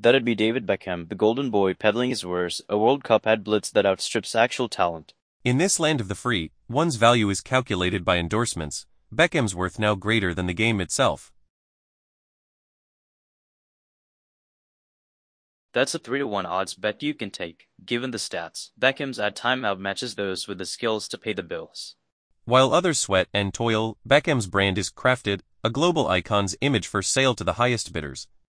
That'd be David Beckham, the golden boy peddling his wares, a World Cup ad blitz that outstrips actual talent. In this land of the free, one's value is calculated by endorsements. Beckham's worth now greater than the game itself. That's a 3-to-1 odds bet you can take, given the stats. Beckham's ad time outmatches those with the skills to pay the bills. While others sweat and toil, Beckham's brand is crafted, a global icon's image for sale to the highest bidders.